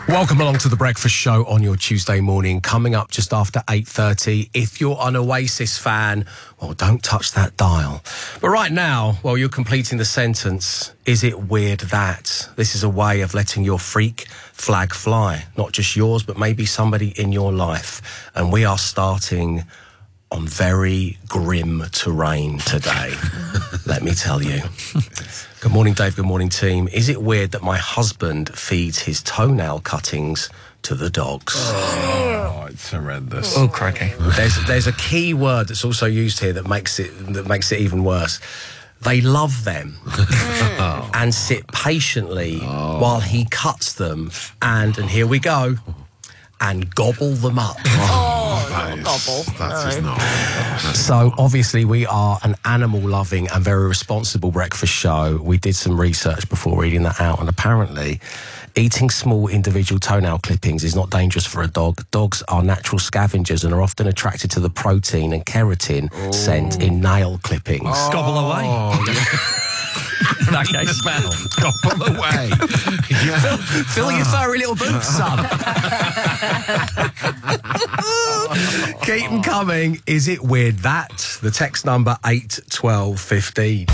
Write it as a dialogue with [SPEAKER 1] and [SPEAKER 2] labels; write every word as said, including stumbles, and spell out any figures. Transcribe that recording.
[SPEAKER 1] Welcome along to The Breakfast Show on your Tuesday morning. Coming up just after eight thirty. If you're an Oasis fan, well, don't touch that dial. But right now, while you're completing the sentence, is it weird that this is a way of letting your freak flag fly? Not just yours, but maybe somebody in your life. And we are starting on very grim terrain today, let me tell you. Good morning, Dave. Good morning, team. Is it weird that my husband feeds his toenail cuttings to the dogs?
[SPEAKER 2] Oh, it's horrendous.
[SPEAKER 3] Oh, crikey.
[SPEAKER 1] There's there's a key word that's also used here that makes it that makes it even worse. They love them and sit patiently oh. while he cuts them, and and here we go, and gobble them up.
[SPEAKER 4] Oh,
[SPEAKER 2] that is,
[SPEAKER 4] gobble.
[SPEAKER 2] That
[SPEAKER 4] no.
[SPEAKER 2] is not. That's
[SPEAKER 1] So
[SPEAKER 2] not.
[SPEAKER 1] obviously we are an animal-loving and very responsible breakfast show. We did some research before reading that out, and apparently eating small individual toenail clippings is not dangerous for a dog. Dogs are natural scavengers and are often attracted to the protein and keratin oh. sent in nail clippings.
[SPEAKER 3] Oh. Gobble away. In that case, smell.
[SPEAKER 2] Gobble away. Yeah.
[SPEAKER 1] Fill your furry little boots, son. Keep them coming. Is it weird that? The text number eight twelve fifteen.